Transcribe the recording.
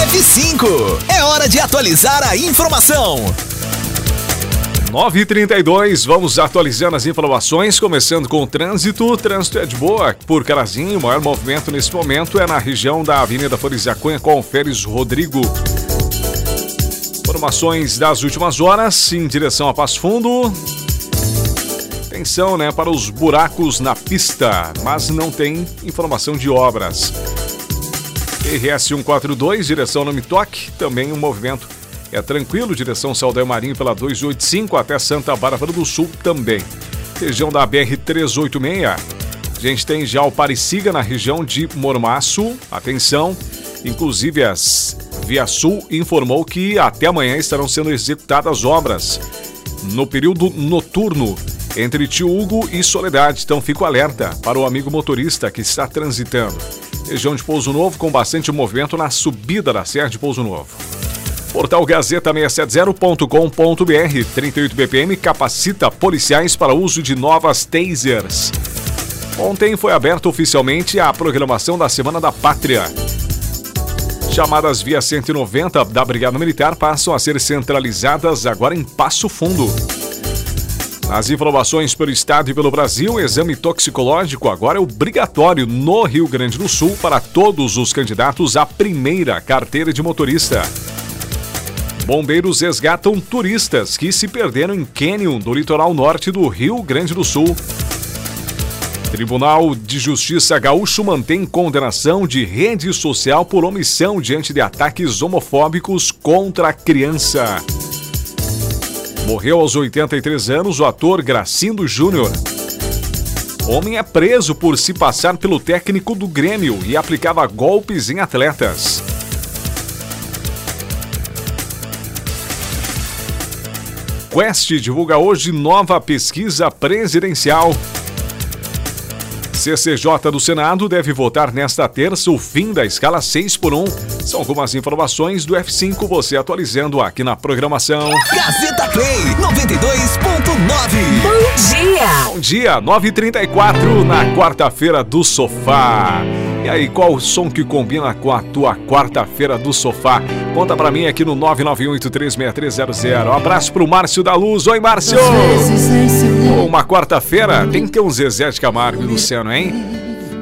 F5. É hora de atualizar a informação. 9h32, vamos atualizando as informações, começando com o trânsito. O trânsito é de boa por Carazinho. O maior movimento nesse momento é na região da Avenida Flores da Cunha com Félix Rodrigo. Informações das últimas horas em direção a Passo Fundo. Atenção, para os buracos na pista, mas não tem informação de obras. RS 142, direção Nome Toque, também um movimento é tranquilo, direção Saldanha Marinho pela 285 até Santa Bárbara do Sul também. Região da BR-386, a gente tem já o Pariciga na região de Mormaço, atenção, inclusive a Via Sul informou que até amanhã estarão sendo executadas obras no período noturno entre Tio Hugo e Soledade, então fica o alerta para o amigo motorista que está transitando. Região de Pouso Novo com bastante movimento na subida da Serra de Pouso Novo. Portal Gazeta670.com.br, 38 BPM capacita policiais para uso de novas tasers. Ontem foi aberta oficialmente a programação da Semana da Pátria. Chamadas via 190 da Brigada Militar passam a ser centralizadas agora em Passo Fundo. As informações pelo estado e pelo Brasil, o exame toxicológico agora é obrigatório no Rio Grande do Sul para todos os candidatos à primeira carteira de motorista. Bombeiros resgatam turistas que se perderam em cânion do litoral norte do Rio Grande do Sul. Tribunal de Justiça Gaúcho mantém condenação de rede social por omissão diante de ataques homofóbicos contra a criança. Morreu aos 83 anos o ator Gracindo Júnior. Homem é preso por se passar pelo técnico do Grêmio e aplicava golpes em atletas. Quest divulga hoje nova pesquisa presidencial. CCJ do Senado deve votar nesta terça o fim da escala 6x1. São algumas informações do F5, você atualizando aqui na programação. Gazeta Play 92.9. Bom dia! Bom dia, 9h34 na quarta-feira do sofá. E aí, qual o som que combina com a tua quarta-feira do sofá? Conta pra mim aqui no 991836300. Um abraço pro Márcio da Luz. Oi, Márcio! Uma quarta-feira tem que ter um Zezé de Camargo e Luciano, hein?